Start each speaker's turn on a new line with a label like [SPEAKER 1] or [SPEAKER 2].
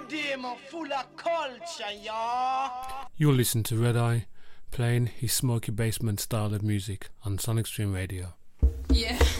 [SPEAKER 1] rhythm full of culture, y'all.
[SPEAKER 2] You'll listen to Red Eye playing his smoky basement style of music on Sonic Stream Radio.
[SPEAKER 3] Yeah.